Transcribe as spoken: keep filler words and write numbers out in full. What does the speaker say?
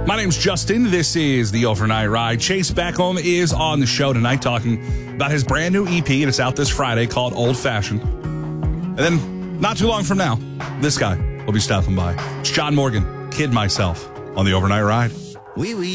My name's Justin. This is the Overnight Ride. Chase Beckham is on the show tonight talking about his brand new E P, and it's out this Friday, called Old Fashioned. And then, not too long from now, this guy will be stopping by. It's John Morgan, Kid Myself, on the Overnight Ride. Oui, oui.